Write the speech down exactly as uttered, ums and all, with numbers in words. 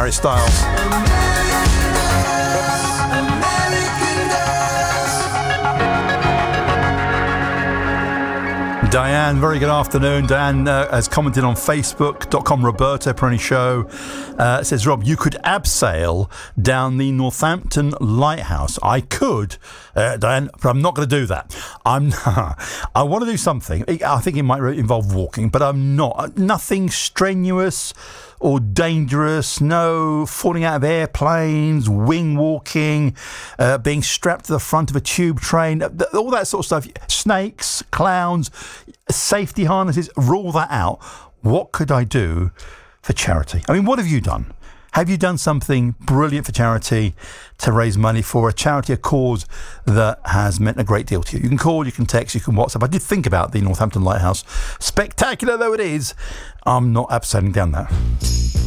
Harry Styles. Diane, very good afternoon. Diane uh, has commented on Facebook dot com, Roberto Peroni Show. Uh, says, Rob, you could abseil down the Northampton Lighthouse. I could, uh, Diane, but I'm not going to do that. I'm. I want to do something. I think it might involve walking, but I'm not. Nothing strenuous or dangerous. No falling out of airplanes, wing walking, uh, being strapped to the front of a tube train, all that sort of stuff. Snakes, clowns, safety harnesses, rule that out. What could I do for charity? I mean, what have you done? Have you done something brilliant for charity to raise money for a charity, a cause that has meant a great deal to you? You can call, you can text, you can WhatsApp. I did think about the Northampton Lighthouse. Spectacular though it is, I'm not abseiling down that.